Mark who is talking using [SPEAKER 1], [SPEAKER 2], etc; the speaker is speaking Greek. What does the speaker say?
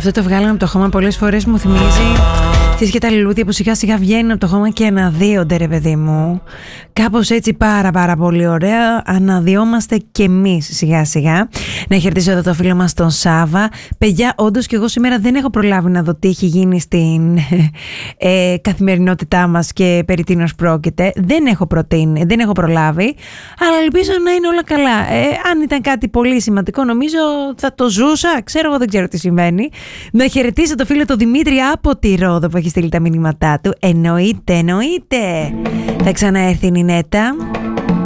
[SPEAKER 1] Αυτό το βγάλαμε από το χώμα πολλές φορές, μου θυμίζει τις και τα λουλούδια που σιγά σιγά βγαίνουν από το χώμα και αναδύονται, ρε παιδί μου. Κάπως έτσι πάρα πολύ ωραία. Αναδυόμαστε κι εμείς σιγά σιγά. Να χαιρετήσω εδώ το φίλο μας τον Σάβα. Παιδιά, όντως και εγώ σήμερα δεν έχω προλάβει να δω τι έχει γίνει στην καθημερινότητά μας και περί τίνος πρόκειται. Δεν έχω προλάβει, αλλά ελπίζω να είναι όλα καλά. Αν ήταν κάτι πολύ σημαντικό, νομίζω θα το ζούσα. Εγώ δεν ξέρω τι συμβαίνει. Να χαιρετήσω το φίλο τον Δημήτρη από τη Ρόδο που έχει στείλει τα μηνύματά του. Εννοείται. Θα ξαναέρθει η Νινέτα.